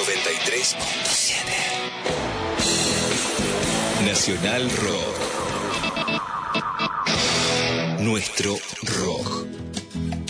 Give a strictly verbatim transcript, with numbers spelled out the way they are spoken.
noventa y tres punto siete. Nacional Rock. Nuestro rock.